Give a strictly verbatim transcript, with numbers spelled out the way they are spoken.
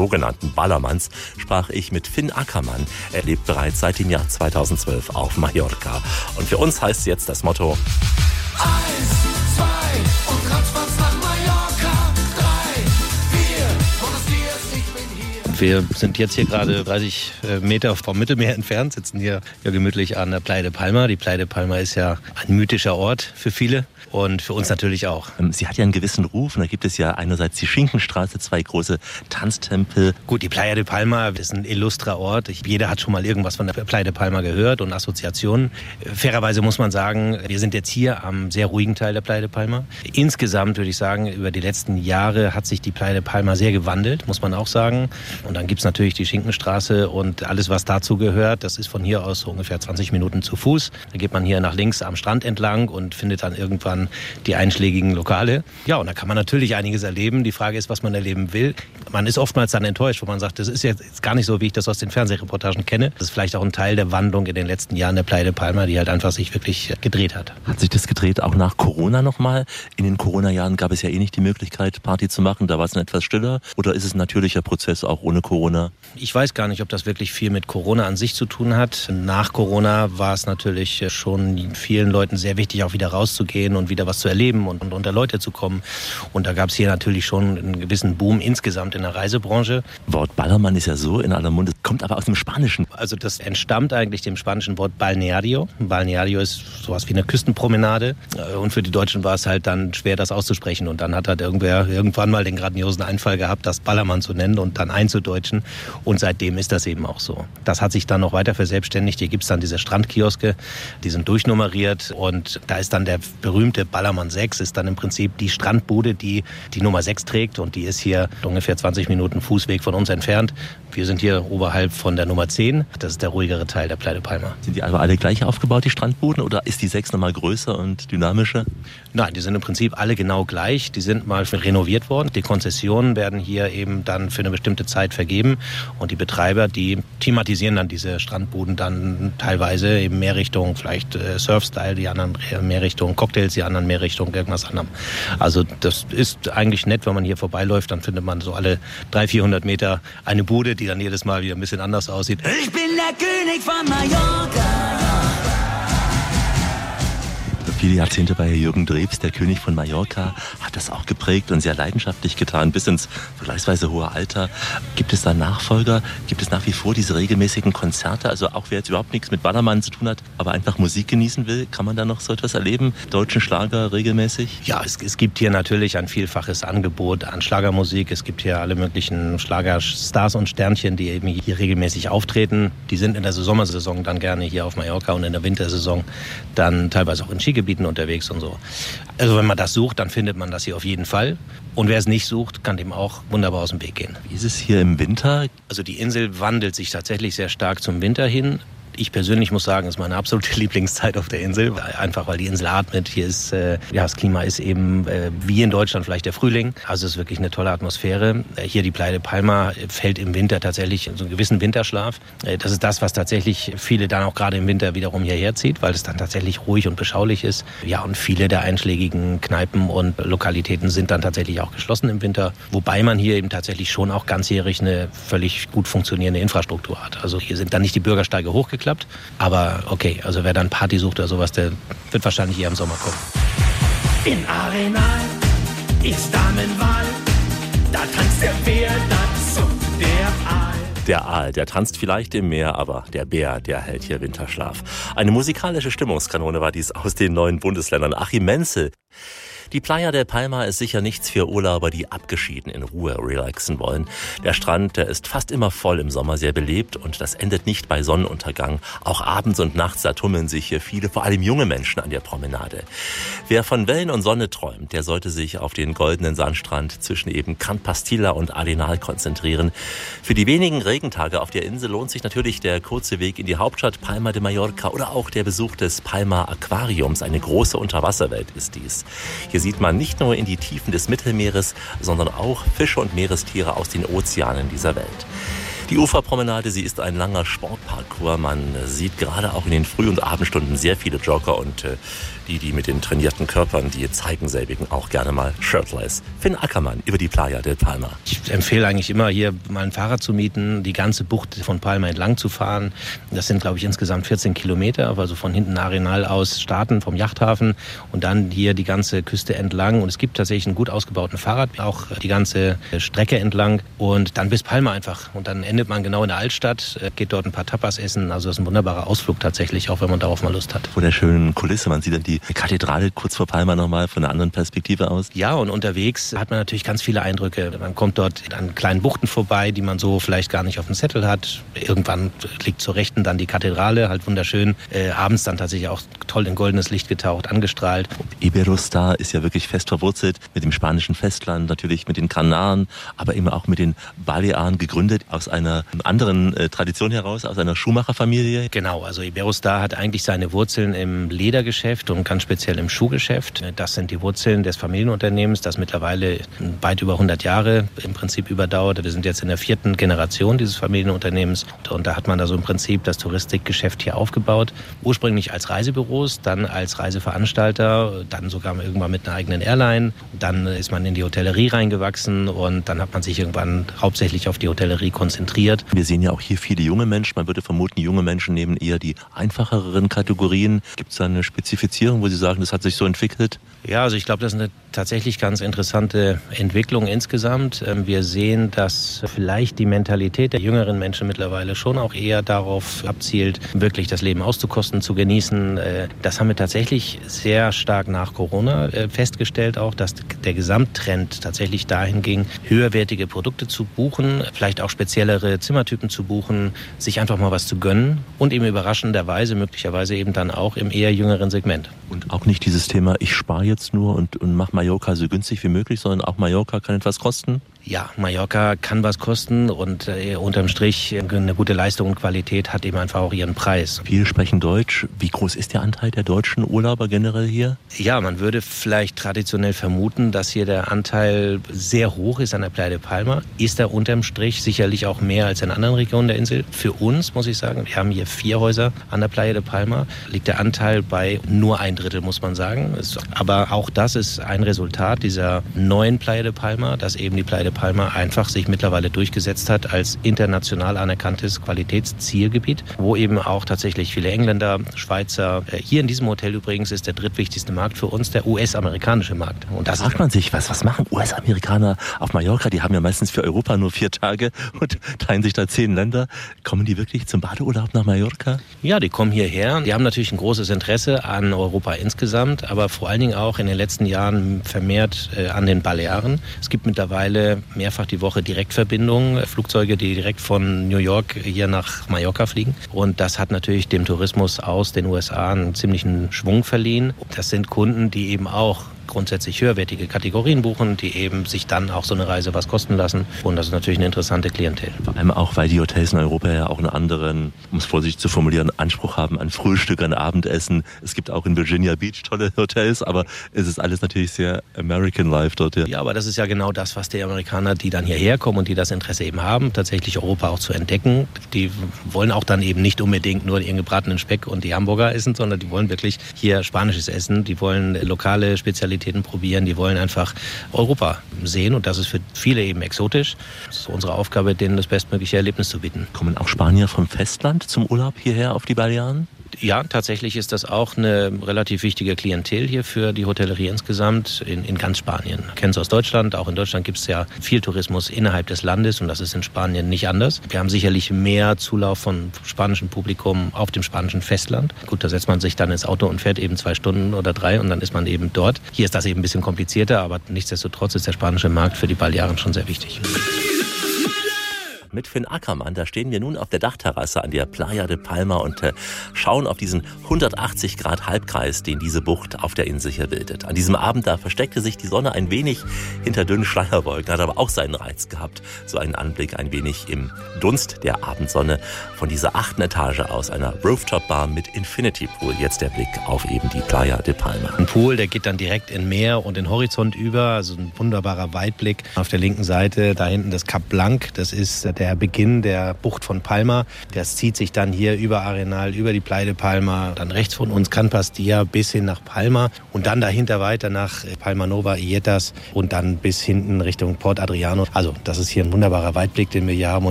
sogenannten Ballermanns, sprach ich mit Finn Ackermann. Er lebt bereits seit dem Jahr zweitausendzwölf auf Mallorca. Und für uns heißt jetzt das Motto: Eins, zwei und ratzfatz nach Mallorca. Drei, vier, Buenos Dias, ich bin hier. Wir sind jetzt hier gerade dreißig Meter vom Mittelmeer entfernt, sitzen hier ja gemütlich an der Playa de Palma. Die Playa de Palma ist ja ein mythischer Ort für viele. Und für uns natürlich auch. Sie hat ja einen gewissen Ruf. Und da gibt es ja einerseits die Schinkenstraße, zwei große Tanztempel. Gut, die Playa de Palma ist ein illustrer Ort. Jeder hat schon mal irgendwas von der Playa de Palma gehört und Assoziationen. Fairerweise muss man sagen, wir sind jetzt hier am sehr ruhigen Teil der Playa de Palma. Insgesamt würde ich sagen, über die letzten Jahre hat sich die Playa de Palma sehr gewandelt, muss man auch sagen. Und dann gibt es natürlich die Schinkenstraße und alles, was dazu gehört. Das ist von hier aus so ungefähr zwanzig Minuten zu Fuß. Da geht man hier nach links am Strand entlang und findet dann irgendwann die einschlägigen Lokale. Ja, und da kann man natürlich einiges erleben. Die Frage ist, was man erleben will. Man ist oftmals dann enttäuscht, wo man sagt, das ist jetzt gar nicht so, wie ich das aus den Fernsehreportagen kenne. Das ist vielleicht auch ein Teil der Wandlung in den letzten Jahren der Playa de Palma, die halt einfach sich wirklich gedreht hat. Hat sich das gedreht auch nach Corona nochmal? In den Corona-Jahren gab es ja eh nicht die Möglichkeit, Party zu machen. Da war es dann etwas stiller. Oder ist es ein natürlicher Prozess auch ohne Corona? Ich weiß gar nicht, ob das wirklich viel mit Corona an sich zu tun hat. Nach Corona war es natürlich schon vielen Leuten sehr wichtig, auch wieder rauszugehen und wieder was zu erleben und, und unter Leute zu kommen. Und da gab es hier natürlich schon einen gewissen Boom insgesamt in der Reisebranche. Wort Ballermann ist ja so in aller Munde, kommt aber aus dem Spanischen. Also das entstammt eigentlich dem spanischen Wort Balneario. Balneario ist sowas wie eine Küstenpromenade. Und für die Deutschen war es halt dann schwer, das auszusprechen. Und dann hat halt irgendwer irgendwann mal den grandiosen Einfall gehabt, das Ballermann zu nennen und dann einzudeutschen. Und seitdem ist das eben auch so. Das hat sich dann noch weiter verselbstständigt. Hier gibt es dann diese Strandkioske, die sind durchnummeriert. Und da ist dann der berühmte Ballermann sechs, ist dann im Prinzip die Strandbude, die die Nummer sechs trägt. Und die ist hier ungefähr zwanzig Minuten Fußweg von uns entfernt. Wir sind hier oberhalb von der Nummer zehn. Das ist der ruhigere Teil der Playa de Palma. Sind die aber alle gleich aufgebaut, die Strandbuden? Oder ist die sechs nochmal größer und dynamischer? Nein, die sind im Prinzip alle genau gleich. Die sind mal renoviert worden. Die Konzessionen werden hier eben dann für eine bestimmte Zeit vergeben. Und die Betreiber, die thematisieren dann diese Strandbuden dann teilweise eben mehr Richtung vielleicht äh, Surfstyle, die anderen mehr Richtung Cocktails, die anderen mehr Richtung irgendwas anderem. Also das ist eigentlich nett, wenn man hier vorbeiläuft, dann findet man so alle dreihundert, vierhundert Meter eine Bude, die dann jedes Mal wieder ein bisschen anders aussieht. Ich bin der König von Mallorca. Viele Jahrzehnte bei Jürgen Drews, der König von Mallorca, hat das auch geprägt und sehr leidenschaftlich getan, bis ins vergleichsweise hohe Alter. Gibt es da Nachfolger? Gibt es nach wie vor diese regelmäßigen Konzerte? Also auch wer jetzt überhaupt nichts mit Ballermann zu tun hat, aber einfach Musik genießen will, kann man da noch so etwas erleben? Deutschen Schlager regelmäßig? Ja, es, es gibt hier natürlich ein vielfaches Angebot an Schlagermusik. Es gibt hier alle möglichen Schlagerstars und Sternchen, die eben hier regelmäßig auftreten. Die sind in der Sommersaison dann gerne hier auf Mallorca und in der Wintersaison dann teilweise auch in Skigebieten unterwegs und so. Also wenn man das sucht, dann findet man das hier auf jeden Fall. Und wer es nicht sucht, kann dem auch wunderbar aus dem Weg gehen. Wie ist es hier im Winter? Also die Insel wandelt sich tatsächlich sehr stark zum Winter hin. Ich persönlich muss sagen, es ist meine absolute Lieblingszeit auf der Insel. Einfach weil die Insel atmet. Hier ist, äh, ja, das Klima ist eben äh, wie in Deutschland vielleicht der Frühling. Also es ist wirklich eine tolle Atmosphäre. Äh, hier die Playa de Palma fällt im Winter tatsächlich in so einen gewissen Winterschlaf. Äh, das ist das, was tatsächlich viele dann auch gerade im Winter wiederum hierher zieht, weil es dann tatsächlich ruhig und beschaulich ist. Ja, und viele der einschlägigen Kneipen und Lokalitäten sind dann tatsächlich auch geschlossen im Winter. Wobei man hier eben tatsächlich schon auch ganzjährig eine völlig gut funktionierende Infrastruktur hat. Also hier sind dann nicht die Bürgersteige hochgeklappt. Aber okay, also wer dann Party sucht oder sowas, der wird wahrscheinlich eher im Sommer kommen. In Arenal ist Damenwahl, da tanzt der Bär, da zuckt der Aal. Der Aal, der tanzt vielleicht im Meer, aber der Bär, der hält hier Winterschlaf. Eine musikalische Stimmungskanone war dies aus den neuen Bundesländern. Achim Menzel. Die Playa de Palma ist sicher nichts für Urlauber, die abgeschieden in Ruhe relaxen wollen. Der Strand, der ist fast immer voll, im Sommer sehr belebt und das endet nicht bei Sonnenuntergang. Auch abends und nachts, da tummeln sich hier viele, vor allem junge Menschen an der Promenade. Wer von Wellen und Sonne träumt, der sollte sich auf den goldenen Sandstrand zwischen eben Can Pastilla und Arenal konzentrieren. Für die wenigen Regentage auf der Insel lohnt sich natürlich der kurze Weg in die Hauptstadt Palma de Mallorca oder auch der Besuch des Palma Aquariums. Eine große Unterwasserwelt ist dies. Hier sieht man nicht nur in die Tiefen des Mittelmeeres, sondern auch Fische und Meerestiere aus den Ozeanen dieser Welt. Die Uferpromenade, sie ist ein langer Sportparcours. Man sieht gerade auch in den Früh- und Abendstunden sehr viele Jogger und äh, die, die mit den trainierten Körpern, die zeigen selbigen auch gerne mal shirtless. Finn Ackermann über die Playa de Palma. Ich empfehle eigentlich immer, hier mal ein Fahrrad zu mieten, die ganze Bucht von Palma entlang zu fahren. Das sind, glaube ich, insgesamt vierzehn Kilometer, also von hinten Arenal aus starten, vom Yachthafen und dann hier die ganze Küste entlang. Und es gibt tatsächlich einen gut ausgebauten Fahrrad, auch die ganze Strecke entlang und dann bis Palma einfach. Und dann endet man genau in der Altstadt, geht dort ein paar Tapas essen. Also das ist ein wunderbarer Ausflug tatsächlich, auch wenn man darauf mal Lust hat. Vor der schönen Kulisse, man sieht dann die Kathedrale kurz vor Palma nochmal von einer anderen Perspektive aus. Ja, und unterwegs hat man natürlich ganz viele Eindrücke. Man kommt dort an kleinen Buchten vorbei, die man so vielleicht gar nicht auf dem Zettel hat. Irgendwann liegt zur Rechten dann die Kathedrale, halt wunderschön. Äh, abends dann tatsächlich auch toll in goldenes Licht getaucht, angestrahlt. Iberostar ist ja wirklich fest verwurzelt mit dem spanischen Festland, natürlich mit den Kanaren, aber eben auch mit den Balearen, gegründet aus einer anderen äh, Tradition heraus, aus einer Schuhmacherfamilie. Genau, also Iberostar hat eigentlich seine Wurzeln im Ledergeschäft und ganz speziell im Schuhgeschäft. Das sind die Wurzeln des Familienunternehmens, das mittlerweile weit über hundert Jahre im Prinzip überdauert. Wir sind jetzt in der vierten Generation dieses Familienunternehmens und da hat man da so im Prinzip das Touristikgeschäft hier aufgebaut. Ursprünglich als Reisebüros, dann als Reiseveranstalter, dann sogar irgendwann mit einer eigenen Airline. Dann ist man in die Hotellerie reingewachsen und dann hat man sich irgendwann hauptsächlich auf die Hotellerie konzentriert. Wir sehen ja auch hier viele junge Menschen. Man würde vermuten, junge Menschen nehmen eher die einfacheren Kategorien. Gibt es da eine Spezifizierung, wo Sie sagen, das hat sich so entwickelt? Ja, also ich glaube, das ist eine tatsächlich ganz interessante Entwicklung insgesamt. Wir sehen, dass vielleicht die Mentalität der jüngeren Menschen mittlerweile schon auch eher darauf abzielt, wirklich das Leben auszukosten, zu genießen. Das haben wir tatsächlich sehr stark nach Corona festgestellt auch, dass der Gesamttrend tatsächlich dahin ging, höherwertige Produkte zu buchen, vielleicht auch speziellere Zimmertypen zu buchen, sich einfach mal was zu gönnen und eben überraschenderweise möglicherweise eben dann auch im eher jüngeren Segment. Und auch nicht dieses Thema, ich spare jetzt nur und, und mache Mallorca so günstig wie möglich, sondern auch Mallorca kann etwas kosten? Ja, Mallorca kann was kosten und äh, unterm Strich eine gute Leistung und Qualität hat eben einfach auch ihren Preis. Viele sprechen Deutsch. Wie groß ist der Anteil der deutschen Urlauber generell hier? Ja, man würde vielleicht traditionell vermuten, dass hier der Anteil sehr hoch ist an der Playa de Palma. Ist er unterm Strich sicherlich auch mehr als in anderen Regionen der Insel. Für uns, muss ich sagen, wir haben hier vier Häuser an der Playa de Palma, liegt der Anteil bei nur ein Drittel, muss man sagen. Aber auch das ist ein Resultat dieser neuen Playa de Palma, dass eben die Playa de Palma einfach sich mittlerweile durchgesetzt hat als international anerkanntes Qualitätszielgebiet, wo eben auch tatsächlich viele Engländer, Schweizer, hier in diesem Hotel übrigens ist der drittwichtigste Markt für uns der U S-amerikanische Markt. Und das fragt man sich, was, was machen U S-Amerikaner auf Mallorca? Die haben ja meistens für Europa nur vier Tage und teilen sich da zehn Länder. Kommen die wirklich zum Badeurlaub nach Mallorca? Ja, die kommen hierher. Die haben natürlich ein großes Interesse an Europa insgesamt, aber vor allen Dingen auch in den letzten Jahren vermehrt äh, an den Balearen. Es gibt mittlerweile mehrfach die Woche Direktverbindungen, Flugzeuge, die direkt von New York hier nach Mallorca fliegen. Und das hat natürlich dem Tourismus aus den U S A einen ziemlichen Schwung verliehen. Das sind Kunden, die eben auch grundsätzlich höherwertige Kategorien buchen, die eben sich dann auch so eine Reise was kosten lassen. Und das ist natürlich eine interessante Klientel. Vor allem auch, weil die Hotels in Europa ja auch einen anderen, um es vorsichtig zu formulieren, Anspruch haben an Frühstück, an Abendessen. Es gibt auch in Virginia Beach tolle Hotels, aber es ist alles natürlich sehr American Life dort. Ja, ja, aber das ist ja genau das, was die Amerikaner, die dann hierher kommen und die das Interesse eben haben, tatsächlich Europa auch zu entdecken. Die wollen auch dann eben nicht unbedingt nur ihren gebratenen Speck und die Hamburger essen, sondern die wollen wirklich hier spanisches Essen. Die wollen lokale Spezialitäten probieren, die wollen einfach Europa sehen und das ist für viele eben exotisch. Es ist unsere Aufgabe, denen das bestmögliche Erlebnis zu bieten. Kommen auch Spanier vom Festland zum Urlaub hierher auf die Balearen? Ja, tatsächlich ist das auch eine relativ wichtige Klientel hier für die Hotellerie insgesamt in, in ganz Spanien. Kennen Sie aus Deutschland, auch in Deutschland gibt es ja viel Tourismus innerhalb des Landes und das ist in Spanien nicht anders. Wir haben sicherlich mehr Zulauf von spanischem Publikum auf dem spanischen Festland. Gut, da setzt man sich dann ins Auto und fährt eben zwei Stunden oder drei und dann ist man eben dort. Hier ist das eben ein bisschen komplizierter, aber nichtsdestotrotz ist der spanische Markt für die Balearen schon sehr wichtig. Mit Finn Ackermann, da stehen wir nun auf der Dachterrasse an der Playa de Palma und äh, schauen auf diesen hundertachtzig Grad Halbkreis, den diese Bucht auf der Insel hier bildet. An diesem Abend, da versteckte sich die Sonne ein wenig hinter dünnen Schleierwolken, hat aber auch seinen Reiz gehabt. So einen Anblick ein wenig im Dunst der Abendsonne von dieser achten Etage aus, einer Rooftop-Bar mit Infinity Pool. Jetzt der Blick auf eben die Playa de Palma. Ein Pool, der geht dann direkt in Meer und den Horizont über, also ein wunderbarer Weitblick. Auf der linken Seite, da hinten das Cap Blanc, das ist der der Beginn der Bucht von Palma. Das zieht sich dann hier über Arenal, über die Playa de Palma, dann rechts von uns Can Pastilla bis hin nach Palma und dann dahinter weiter nach Palma Nova, Illescas und dann bis hinten Richtung Port Adriano. Also das ist hier ein wunderbarer Weitblick, den wir hier haben.